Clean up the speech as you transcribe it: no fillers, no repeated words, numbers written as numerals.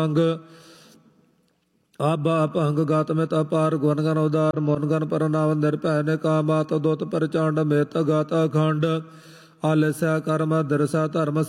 ਅੰਗ ਆਬਾ ਭੰਗ ਗਤ ਮਿਤ ਅਪਾਰ ਗੁਣ ਗਨ ਉਦਾਰ ਮੋਨ ਗਨ ਪਰਨਾਵ ਨਿਰਭੈ ਨਿਕਾ ਮਾਤ ਦੁਤ ਪ੍ਰਚੰਡ ਮਿਤ ਗਤ ਅਖੰਡ ਆਲਸੈ ਕਰਮ ਦਰਸੈ ਧਰਮ